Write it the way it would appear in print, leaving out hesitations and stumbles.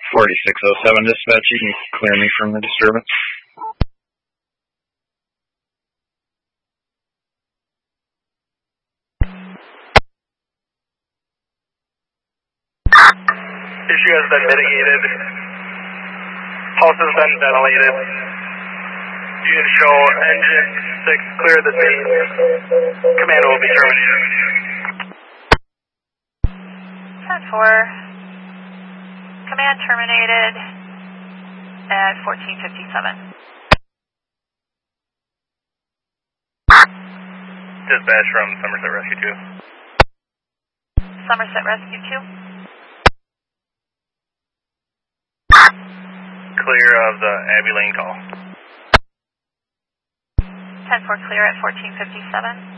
4607 dispatch, you can clear me from the disturbance. Issue has been mitigated. Pulse has been ventilated. Unit show engine 6 clear the scene. Command will be terminated. 10-4. Command terminated at 14:57. Dispatch from Somerset Rescue 2. Somerset Rescue 2. Clear of the Abbey Lane call. 10-4 clear at 14:57.